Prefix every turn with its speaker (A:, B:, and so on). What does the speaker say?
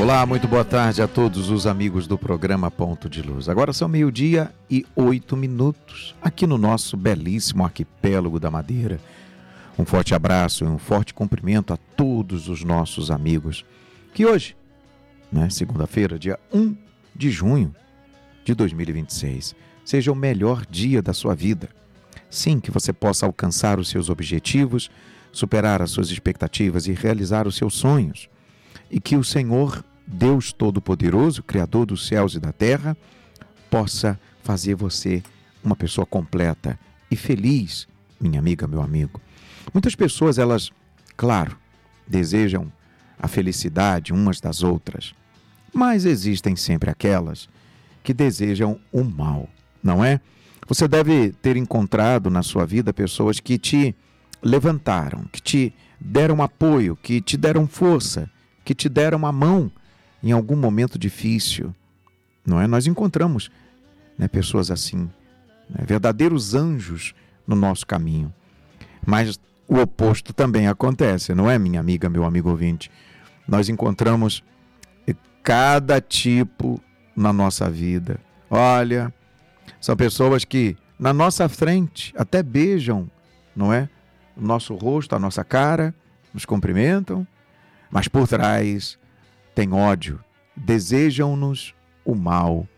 A: Olá, muito boa tarde a todos os amigos do programa Ponto de Luz. Agora são 12:08 aqui no nosso belíssimo arquipélago da Madeira. Um forte abraço e um forte cumprimento a todos os nossos amigos que hoje, segunda-feira, dia 1 de junho de 2026, seja o melhor dia da sua vida. Sim, que você possa alcançar os seus objetivos, superar as suas expectativas e realizar os seus sonhos. E que o Senhor, Deus Todo-Poderoso, Criador dos céus e da terra, possa fazer você uma pessoa completa e feliz, minha amiga, meu amigo. Muitas pessoas, elas, claro, desejam a felicidade umas das outras, mas existem sempre aquelas que desejam o mal, não é? Você deve ter encontrado na sua vida pessoas que te levantaram, que te deram apoio, que te deram força, que te deram a mão em algum momento difícil, não é? Nós encontramos pessoas assim, verdadeiros anjos no nosso caminho. Mas o oposto também acontece, não é, minha amiga, meu amigo ouvinte? Nós encontramos cada tipo na nossa vida. Olha, são pessoas que na nossa frente até beijam, não é? O nosso rosto, a nossa cara, nos cumprimentam, mas por trás tem ódio, desejam-nos o mal,